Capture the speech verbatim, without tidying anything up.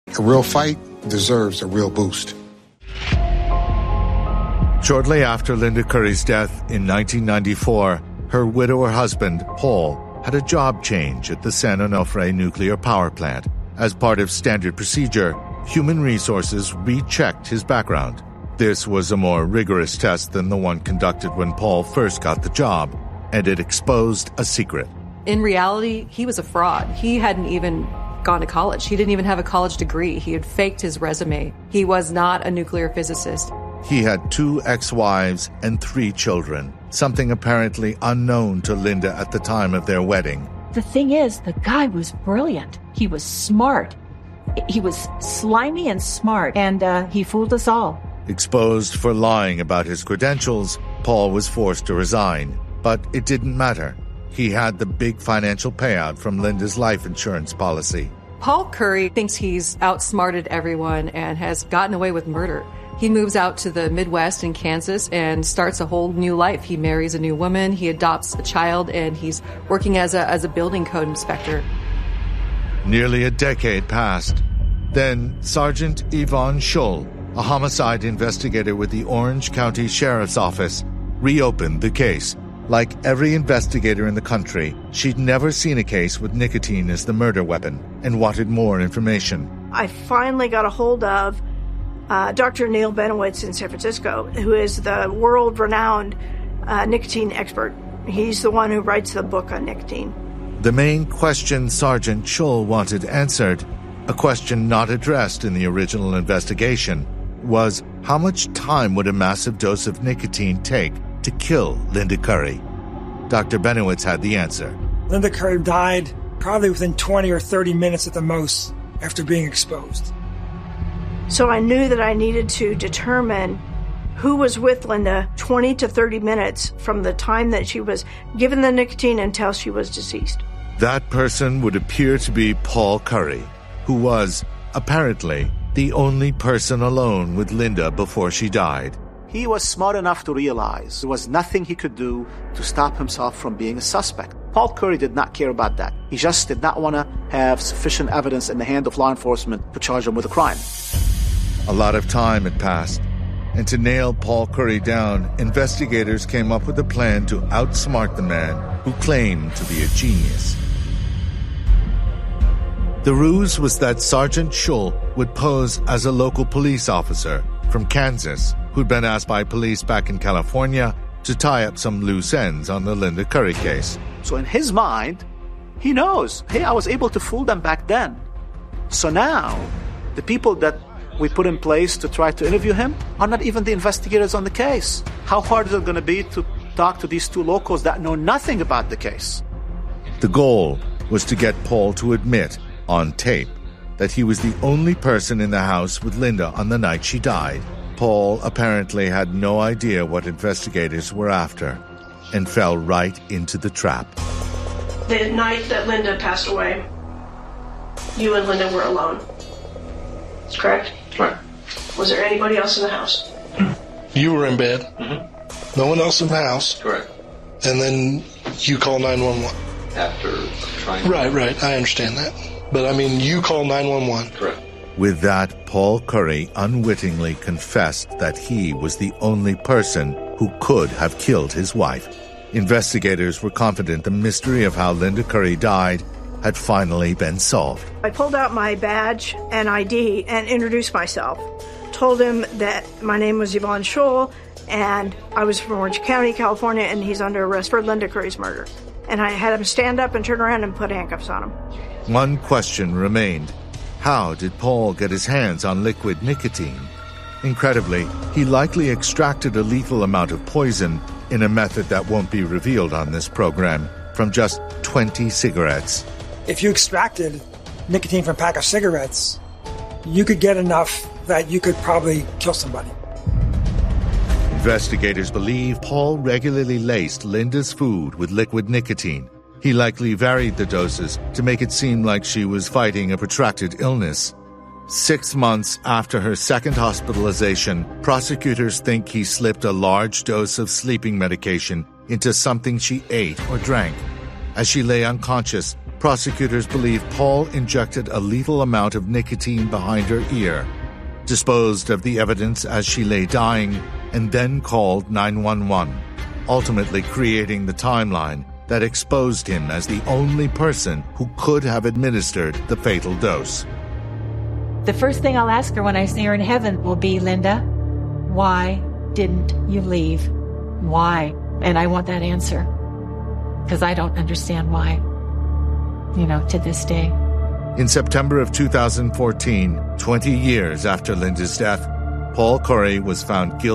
A real fight deserves a real boost. Shortly after Linda Curry's death in nineteen ninety-four, her widower husband, Paul, had a job change at the San Onofre nuclear power plant. As part of standard procedure, Human Resources rechecked his background. This was a more rigorous test than the one conducted when Paul first got the job, and it exposed a secret. In reality, he was a fraud. He hadn't even gone to college. He didn't even have a college degree. He had faked his resume. He was not a nuclear physicist. He had two ex-wives and three children, something apparently unknown to Linda at the time of their wedding. The thing is, the guy was brilliant. He was smart. He was slimy and smart, and uh, he fooled us all. Exposed for lying about his credentials, Paul was forced to resign. But it didn't matter. He had the big financial payout from Linda's life insurance policy. Paul Curry thinks he's outsmarted everyone and has gotten away with murder. He moves out to the Midwest in Kansas and starts a whole new life. He marries a new woman, he adopts a child, and he's working as a, as a building code inspector. Nearly a decade passed. Then Sergeant Yvonne Schull, a homicide investigator with the Orange County Sheriff's Office, reopened the case. Like every investigator in the country, she'd never seen a case with nicotine as the murder weapon and wanted more information. I finally got a hold of uh, Doctor Neil Benowitz in San Francisco, who is the world-renowned uh, nicotine expert. He's the one who writes the book on nicotine. The main question Sergeant Schull wanted answered, a question not addressed in the original investigation, was how much time would a massive dose of nicotine take to kill Linda Curry? Doctor Benowitz had the answer. Linda Curry died probably within twenty or thirty minutes at the most after being exposed. So I knew that I needed to determine who was with Linda twenty to thirty minutes from the time that she was given the nicotine until she was deceased. That person would appear to be Paul Curry, who was, apparently, the only person alone with Linda before she died. He was smart enough to realize there was nothing he could do to stop himself from being a suspect. Paul Curry did not care about that. He just did not want to have sufficient evidence in the hand of law enforcement to charge him with a crime. A lot of time had passed, and to nail Paul Curry down, investigators came up with a plan to outsmart the man who claimed to be a genius. The ruse was that Sergeant Schull would pose as a local police officer from Kansas who'd been asked by police back in California to tie up some loose ends on the Linda Curry case. So in his mind, he knows, hey, I was able to fool them back then. So now, the people that we put in place to try to interview him are not even the investigators on the case. How hard is it going to be to talk to these two locals that know nothing about the case? The goal was to get Paul to admit, on tape, that he was the only person in the house with Linda on the night she died. Paul apparently had no idea what investigators were after and fell right into the trap. The night that Linda passed away, you and Linda were alone. Correct? Right. Was there anybody else in the house? You were in bed. Mm-hmm. No one else in the house. Correct. And then you call nine one one. After trying to... Right, right. I understand that. But, I mean, you call nine one one. Correct. With that, Paul Curry unwittingly confessed that he was the only person who could have killed his wife. Investigators were confident the mystery of how Linda Curry died had finally been solved. I pulled out my badge and I D and introduced myself. Told him that my name was Yvonne Schull and I was from Orange County, California, and he's under arrest for Linda Curry's murder. And I had him stand up and turn around and put handcuffs on him. One question remained. How did Paul get his hands on liquid nicotine? Incredibly, he likely extracted a lethal amount of poison in a method that won't be revealed on this program from just twenty cigarettes. If you extracted nicotine from a pack of cigarettes, you could get enough that you could probably kill somebody. Investigators believe Paul regularly laced Linda's food with liquid nicotine. He likely varied the doses to make it seem like she was fighting a protracted illness. Six months after her second hospitalization, prosecutors think he slipped a large dose of sleeping medication into something she ate or drank. As she lay unconscious, prosecutors believe Paul injected a lethal amount of nicotine behind her ear, disposed of the evidence as she lay dying, and then called nine one one, ultimately creating the timeline that exposed him as the only person who could have administered the fatal dose. The first thing I'll ask her when I see her in heaven will be, Linda, why didn't you leave? Why? And I want that answer, because I don't understand why, you know, to this day. In September of two thousand fourteen, twenty years after Linda's death, Paul Curry was found guilty